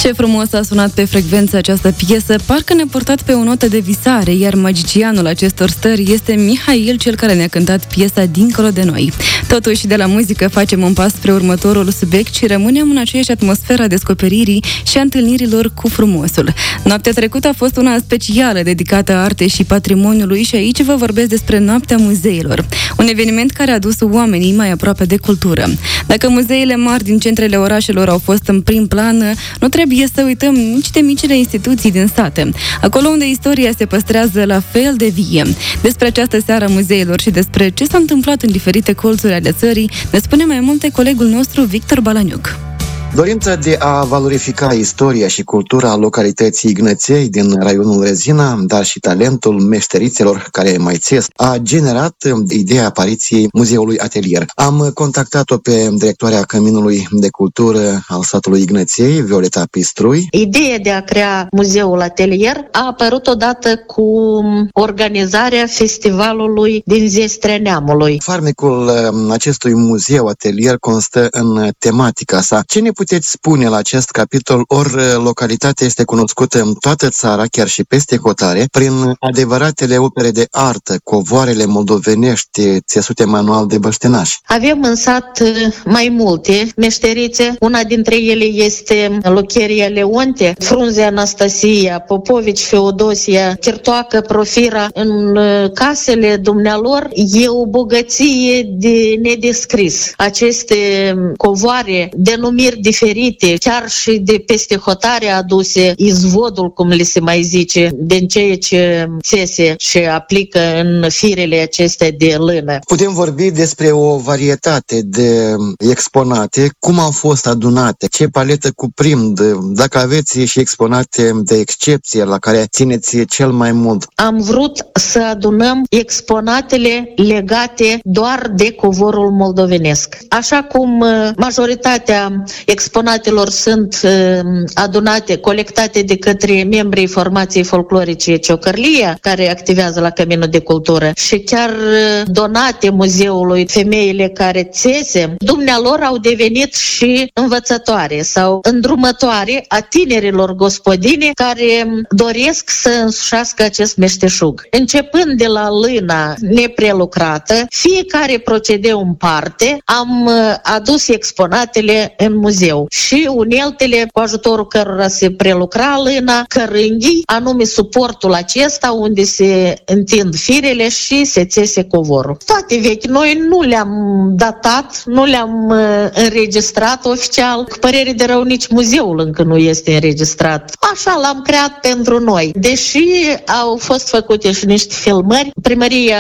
Ce frumos a sunat pe frecvență această piesă, parcă ne-a purtat pe o notă de visare, iar magicianul acestor stări este Mihail, cel care ne-a cântat piesa Dincolo de noi. Totuși, de la muzică facem un pas spre următorul subiect și rămânem în aceeași atmosferă a descoperirii și a întâlnirilor cu frumosul. Noaptea trecută a fost una specială dedicată artei și patrimoniului și aici vă vorbesc despre Noaptea Muzeilor, un eveniment care a dus oamenii mai aproape de cultură. Dacă muzeile mari din centrele orașelor au fost în prim plan, nu trebuie să uităm nici de micile instituții din sate, acolo unde istoria se păstrează la fel de vie. Despre această seară a muzeilor și despre ce s-a întâmplat în diferite colțuri ale țării ne spune mai multe colegul nostru Victor Balaniuc. Dorința de a valorifica istoria și cultura localității Ignăței din raionul Rezina, dar și talentul meșterițelor care mai țes, a generat ideea apariției Muzeului Atelier. Am contactat-o pe directoarea Căminului de Cultură al satului Ignăței, Violeta Pistrui. Ideea de a crea Muzeul Atelier a apărut odată cu organizarea festivalului din Zestrea Neamului. Farmecul acestui Muzeu Atelier constă în tematica sa. Ce ne puteți spune la acest capitol? Ori localitatea este cunoscută în toată țara, chiar și peste hotare, prin adevăratele opere de artă, covoarele moldovenești, țesute manual de băștenași. Avem în sat mai multe meșterițe. Una dintre ele este Lucheria Leonte, Frunze Anastasia, Popovici Feodosia, Chirtoacă Profira. În casele dumnealor e o bogăție de nedescris. Aceste covoare, denumiri diferite, chiar și de peste hotare aduse, izvodul, cum le se mai zice, din ceea ce țese și aplică în firele acestea de lână. Putem vorbi despre o varietate de exponate, cum au fost adunate, ce paletă cuprind, dacă aveți și exponate de excepție la care țineți cel mai mult. Am vrut să adunăm exponatele legate doar de covorul moldovenesc. Așa cum majoritatea exponatelor sunt adunate, colectate de către membrii formației folclorice Ciocărlia, care activează la Căminul de Cultură, și chiar donate muzeului femeile care țese, dumnealor au devenit și învățătoare sau îndrumătoare a tinerilor gospodine care doresc să însușească acest meșteșug. Începând de la lâna neprelucrată, fiecare procedeu în parte, am adus exponatele în muzeu și uneltele cu ajutorul cărora se prelucra lâna, cărânghii, anume suportul acesta unde se întind firele și se țese covorul. Toate vechi, noi nu le-am datat, nu le-am înregistrat oficial. Cu părere de rău, nici muzeul încă nu este înregistrat. Așa l-am creat pentru noi. Deși au fost făcute și niște filmări, Primăria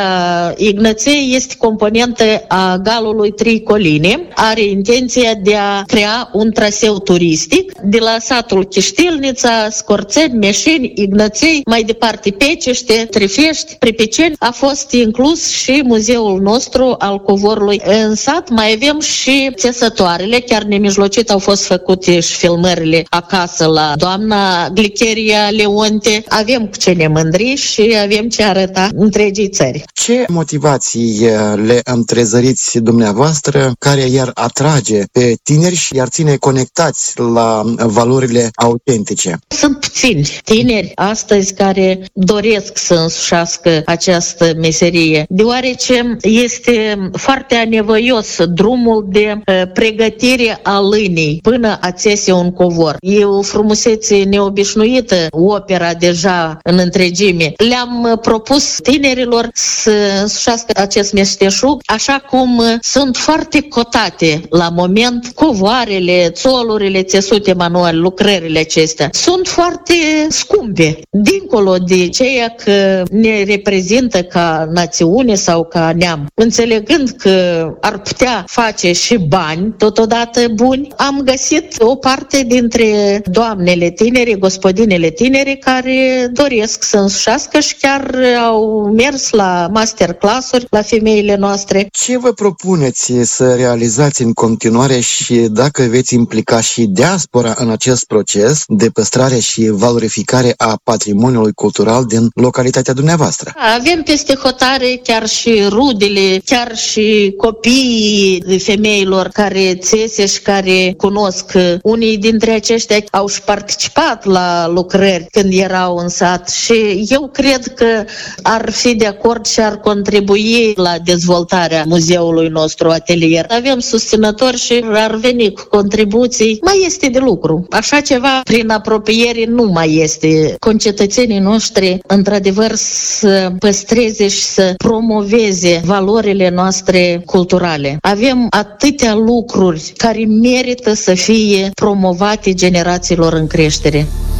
Ignăței este componentă a galului Trei Coline, are intenția de a crea un traseu turistic de la satul Chiștilnița, Scorțeni, Meșeni, Ignăței, mai departe Pecește, Trifești, Pripeceni. A fost inclus și muzeul nostru al covorului. În sat mai avem și țesătoarele, chiar nemijlocit au fost făcute și filmările acasă la doamna Glicheria Leonte. Avem cu ce ne mândri și avem ce arăta întregii țări. Ce motivații le întrezăriți dumneavoastră care i-ar atrage pe tineri și i-ar ține conectați la valorile autentice? Sunt puțini tineri astăzi care doresc să însușească această meserie, deoarece este foarte anevoios drumul de pregătire a lânii până a țese un covor. E o frumusețe neobișnuită, opera deja în întregime. Le-am propus tinerilor să însușească acest meșteșug, așa cum sunt foarte cotate la moment covoarele, țolurile țesute manual, lucrările acestea. Sunt foarte scumpe, dincolo de ceea că ne reprezintă ca națiune sau ca neam. Înțelegând că ar putea face și bani, totodată buni, am găsit o parte dintre doamnele tinere, gospodinele tinere, care doresc să însușească și chiar au mers la masterclass-uri la femeile noastre. Ce vă propuneți să realizați în continuare și dacă veți veți implica și diaspora în acest proces de păstrare și valorificare a patrimoniului cultural din localitatea dumneavoastră. Avem peste hotare chiar și rudele, chiar și copiii femeilor care țese și care cunosc. Unii dintre aceștia au și participat la lucrări când erau în sat și eu cred că ar fi de acord și ar contribui la dezvoltarea muzeului nostru atelier. Avem susținători și ar veni cu contribuții. Mai este de lucru. Așa ceva prin apropiere nu mai este. Concetățenii noștri într-adevăr să păstreze și să promoveze valorile noastre culturale. Avem atâtea lucruri care merită să fie promovate generațiilor în creștere.